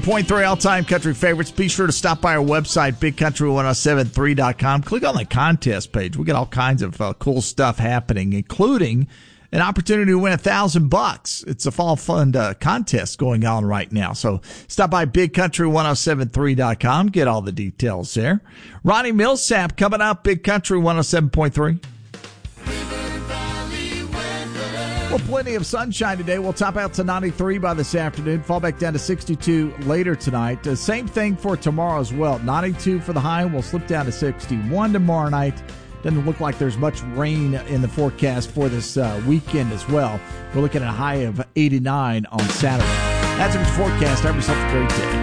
107.3 all-time country favorites. Be sure to stop by our website, bigcountry1073.com. Click on the contest page. We got all kinds of cool stuff happening, including an opportunity to win $1,000. It's a fall fund contest going on right now. So stop by bigcountry1073.com. Get all the details there. Ronnie Millsap coming up, Big Country 107.3. Well, plenty of sunshine today. We'll top out to 93 by this afternoon. Fall back down to 62 later tonight. Same thing for tomorrow as well. 92 for the high. We'll slip down to 61 tomorrow night. Doesn't look like there's much rain in the forecast for this weekend as well. We're looking at a high of 89 on Saturday. That's a forecast. Have yourself a great day.